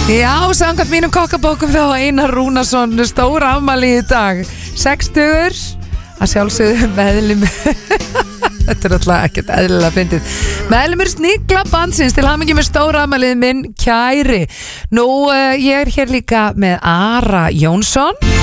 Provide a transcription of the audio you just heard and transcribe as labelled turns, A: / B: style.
A: Já, samkvæmt mínum kokkabókum þá Einar Rúnarsson stóra afmæli í dag 60 að sjálfsögðu meðlimur Þetta alltaf ekkert eðlilega fyndið meðlimur Snigla bandsins til hamingju með stóra afmælið minn kæri Nú, ég hér líka með Ara Jónsson